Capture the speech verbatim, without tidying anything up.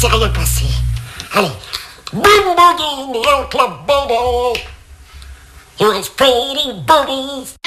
s'est rien passé. Allez. Boom boogie in the old club, baby. You was pretty boobies.